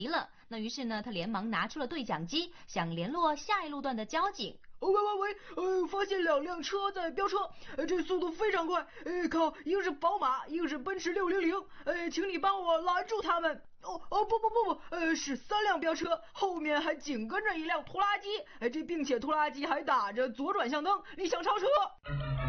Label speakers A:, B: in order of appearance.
A: 了。那于是呢，他连忙拿出了对讲机，想联络下一路段的交警。
B: 喂，发现2辆车在飙车，这速度非常快，靠，一个是宝马，一个是奔驰600，请你帮我拦住他们。不，是3辆飙车，后面还紧跟着一辆拖拉机，并且拖拉机还打着左转向灯，你想超车？